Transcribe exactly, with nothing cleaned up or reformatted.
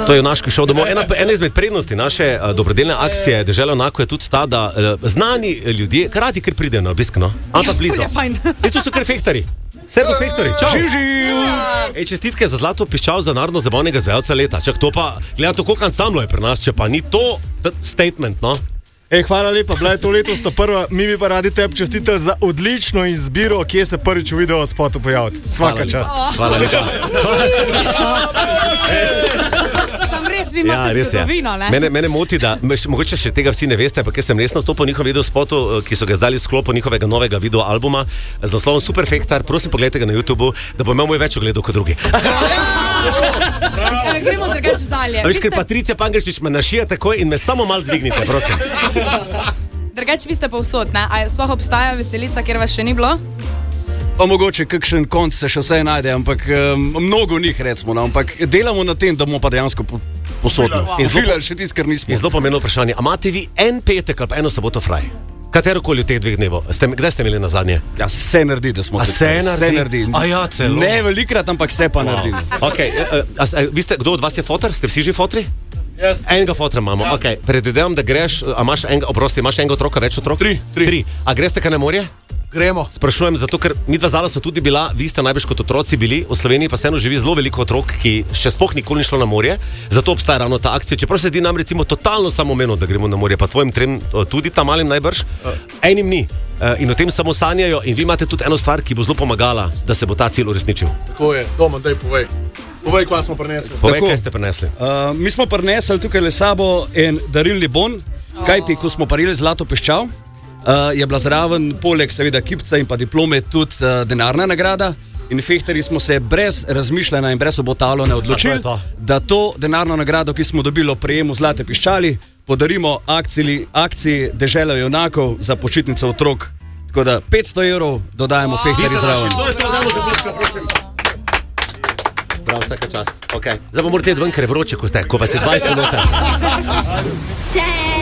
To je junaški šov domov. Ena, ena izmed prednosti naše uh, dobrodelne akcije Dežela junakov je tudi ta, da uh, znani ljudje krati, ker pridejo na obisk, no? Ampak Ja, blizu. ful je fajn. E, tu so kar fehtarji. Servus fehtarji. Čau. Živ, živ. Ej, čestitke za zlato piščal za narodno zabavnega izvajalca leta. Čak, to pa, gleda to, koliko ansamblo je pri nas, če pa ni to t- statement, no? Ej, hvala lepa, bila je to letos ta prva. Mi bi pa radi tebi čestitali za odlično izbiro, kje se prvič v video spotu pojaviti. Svaka čast. Hvala lepa. Sam res, vi imate zgodovino, ne? Mene, mene moti, da meš, mogoče še tega vsi ne veste, ampak jaz sem res nastopil v njihovem videospotu, ki so ga zdali v sklopu njihovega novega videoalbuma z naslovom Super Fehtar. Prosim, pogledajte ga na YouTubeu, da bo imel moj več ogledov kot drugi. Ja, gremo drugače dalje. A veš, ker Patricija Pangrčič me našija takoj in me samo malo dvignite, prosim. Drugače vi ste pa vsod, ne? A sploh obstaja veselica, kjer vas še ni bilo? Pa mogoče kakšen konc se še vse najde, ampak um, mnogo njih recimo, no, ampak delamo na tem, da bomo pa dejansko po, posodno. In zelo- Filali še tisto, kar nismo. In zelo pomembno vprašanje, a imate vi en petek ali pa eno soboto fraj? Katerokoli od teh dveh dnevov? Ste, kdaj ste imeli na zadnje? Ja, se naredi, da smo A tukaj. se naredi? Se naredi. A ja, celo. Ne velikrat, ampak se pa naredi. Okay, a, a, a, vi ste, kdo od vas je fotor? Ste vsi že fotri? Jaz. Enega fotra imamo. Ja. Okay. Predvidevam, da greš, a imaš enega, oprosti, imaš enega otroka, več otrok? Tri, tri. tri. A greste kaj na morje? Gremo. Sprašujem, zato ker mi dva zala so tudi bila, vi ste najbrž kot otroci bili, v Sloveniji pa vseeno živi zelo veliko otrok, ki še sploh nikoli ni šlo na morje, zato obstaja ravno ta akcija. Čeprav se di nam recimo totalno samoumevno, da gremo na morje, pa tvojim trem tudi tam malim najbrž, enim ni. In o tem samo sanjajo in vi imate tudi eno stvar, ki bo zelo pomagala, da se bo ta cilj uresničil. Tako je, doma, daj povej. Povej, kva smo prinesli. Povej, Tako. kaj ste prinesli. Uh, mi smo prinesli tukaj le sabo en darilni bon, kajti ko smo parili zlato piščal, uh, je bila zraven poleg seveda kipca in pa diplome tudi uh, denarna nagrada. In fehtarji smo se brez razmišljanja in brez obotavljanja odločili, A to je to. da to denarno nagrado, ki smo dobili ob prejemu zlate piščali, podarimo akciji, akciji Dežela junakov za počitnico otrok. Tako da petsto evrov dodajamo wow. fehtarji zraven. To je to, dajmo zabliska, prosim. Prav, vsaka čast. Okay. Zdaj pa morate iti ven, ker je vroče, ko ste, ko vas je dvajset minut.